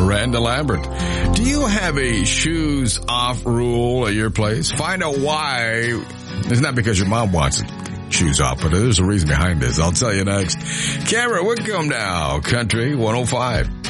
Miranda Lambert. Do you have a shoes off rule at your place? Find out why. It's not because your mom wants it. Shoes off, but there's a reason behind this. I'll tell you next. Cameron Whitcomb now, Country 105.